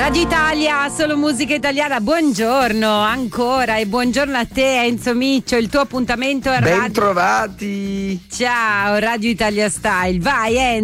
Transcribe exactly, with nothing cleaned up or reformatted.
Radio Italia, solo musica italiana, buongiorno ancora e buongiorno a te Enzo Miccio, il tuo appuntamento è Radio... Ben trovati! Ciao, Radio Italia Style, vai Enzo!